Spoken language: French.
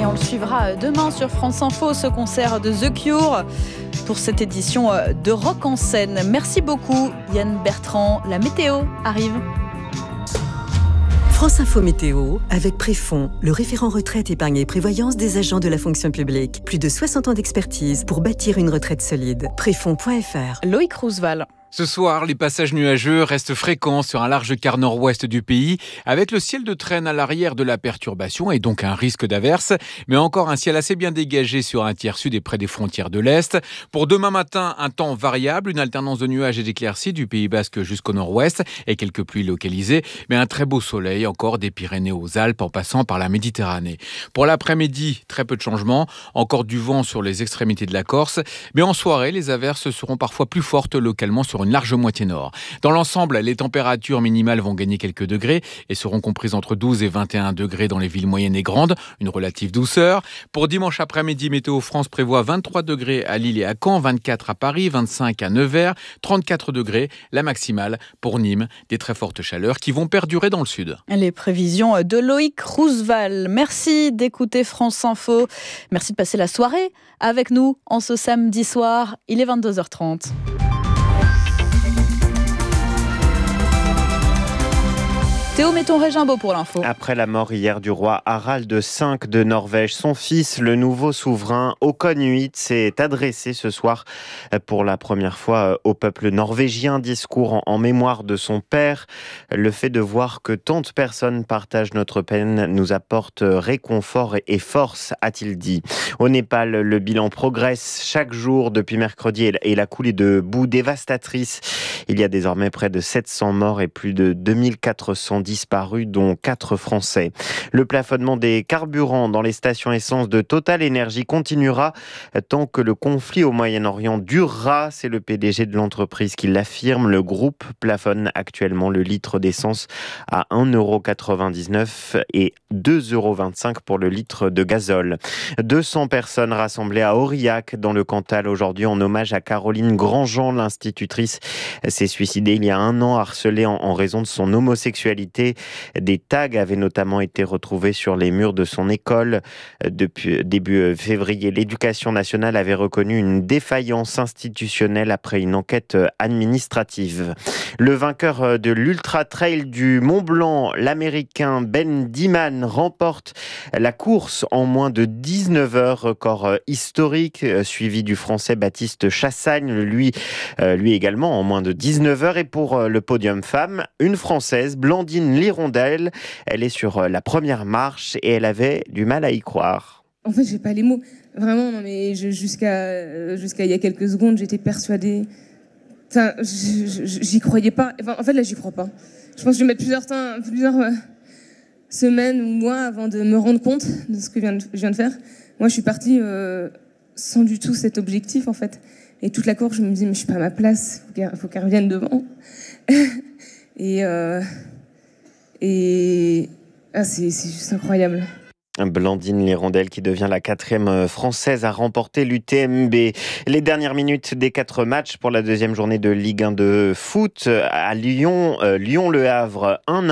on le suivra demain sur France Info, ce concert de The Cure pour cette édition de Rock en scène. Merci beaucoup Yann Bertrand. La météo arrive. France Info Météo avec Préfond, le référent retraite, épargne et prévoyance des agents de la fonction publique. Plus de 60 ans d'expertise pour bâtir une retraite solide. Préfond.fr. Loïc Roosevelt. Ce soir, les passages nuageux restent fréquents sur un large quart nord-ouest du pays, avec le ciel de traîne à l'arrière de la perturbation et donc un risque d'averse, mais encore un ciel assez bien dégagé sur un tiers sud et près des frontières de l'Est. Pour demain matin, un temps variable, une alternance de nuages et d'éclaircies du Pays Basque jusqu'au nord-ouest et quelques pluies localisées, mais un très beau soleil encore des Pyrénées aux Alpes en passant par la Méditerranée. Pour l'après-midi, très peu de changements, encore du vent sur les extrémités de la Corse, mais en soirée, les averses seront parfois plus fortes localement sur une large moitié nord. Dans l'ensemble, les températures minimales vont gagner quelques degrés et seront comprises entre 12 et 21 degrés dans les villes moyennes et grandes, une relative douceur. Pour dimanche après-midi, Météo France prévoit 23 degrés à Lille et à Caen, 24 à Paris, 25 à Nevers, 34 degrés, la maximale pour Nîmes. Des très fortes chaleurs qui vont perdurer dans le sud. Les prévisions de Loïc Roosevelt. Merci d'écouter France Info. Merci de passer la soirée avec nous en ce samedi soir. Il est 22h30. Théo, mets ton Régimbaud pour l'info. Après la mort hier du roi Harald V de Norvège, son fils, le nouveau souverain Håkon VIII, s'est adressé ce soir pour la première fois au peuple norvégien. Discours en mémoire de son père. Le fait de voir que tant de personnes partagent notre peine nous apporte réconfort et force, a-t-il dit. Au Népal, le bilan progresse chaque jour depuis mercredi et la coulée de boue dévastatrice. Il y a désormais près de 700 morts et plus de 2400 disparus, dont 4 Français. Le plafonnement des carburants dans les stations essence de Total Energy continuera tant que le conflit au Moyen-Orient durera. C'est le PDG de l'entreprise qui l'affirme. Le groupe plafonne actuellement le litre d'essence à 1,99 € et 2,25 € pour le litre de gazole. 200 personnes rassemblées à Aurillac dans le Cantal aujourd'hui en hommage à Caroline Grandjean, l'institutrice s'est suicidée il y a 1 an, harcelée en raison de son homosexualité. Des tags avaient notamment été retrouvés sur les murs de son école. Depuis début février, l'Éducation nationale avait reconnu une défaillance institutionnelle après une enquête administrative. Le vainqueur de l'Ultra Trail du Mont Blanc, l'Américain Ben Diman, remporte la course en moins de 19 heures, record historique, suivi du Français Baptiste Chassagne, lui également en moins de 19 heures. Et pour le podium femme, une Française, Blandine Lirondelle. Elle est sur la première marche et elle avait du mal à y croire. En fait, j'ai pas les mots. Vraiment, non, mais jusqu'à il y a quelques secondes, j'étais persuadée. Enfin, j'y croyais pas. Enfin, en fait, là, j'y crois pas. Je pense que je vais mettre plusieurs semaines ou mois avant de me rendre compte de ce que je viens de faire. Moi, je suis partie sans du tout cet objectif, en fait. Et toute la course, je me disais, mais je suis pas à ma place. Faut qu'elle revienne devant. C'est juste incroyable. Blandine Lirondelle qui devient la 4e Française à remporter l'UTMB. Les dernières minutes des 4 matchs pour la 2e journée de Ligue 1 de foot à Lyon. Lyon-Le Havre 1-1.